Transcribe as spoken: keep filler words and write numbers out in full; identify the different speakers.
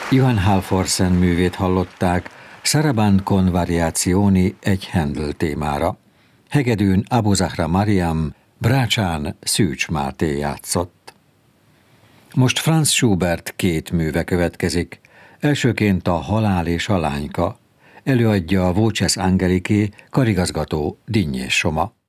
Speaker 1: Johann Halvorsen művét hallották, Saraband con variazioni egy Handel témára. Hegedűn Abu Zahra Mariam, brácsán Szűcs Máté játszott. Most Franz Schubert két műve következik. Elsőként a Halál és a lányka. Előadja a Voces Angelicae, karigazgató Dinnyés Soma.